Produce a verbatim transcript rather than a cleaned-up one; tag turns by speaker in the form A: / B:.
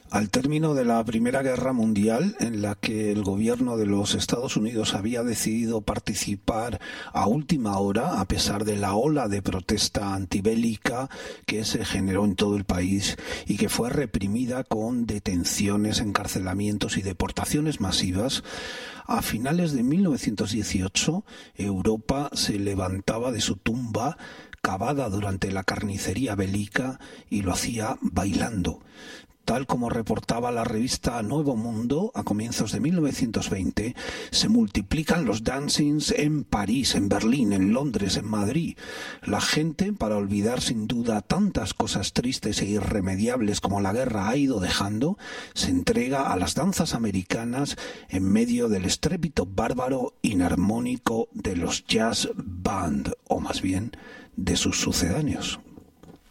A: Al término de la Primera Guerra Mundial, en la que el gobierno de los Estados Unidos había decidido participar a última hora, a pesar de la ola de protesta antibélica que se generó en todo el país y que fue reprimida con detenciones, encarcelamientos y deportaciones masivas, a finales de mil novecientos dieciocho, Europa se levantaba de su tumba cavada durante la carnicería bélica y lo hacía bailando. Tal como reportaba la revista Nuevo Mundo, a comienzos de mil novecientos veinte, se multiplican los dancings en París, en Berlín, en Londres, en Madrid. La gente, para olvidar sin duda tantas cosas tristes e irremediables como la guerra ha ido dejando, se entrega a las danzas americanas en medio del estrépito bárbaro inarmónico de los jazz band, o más bien de sus sucedáneos.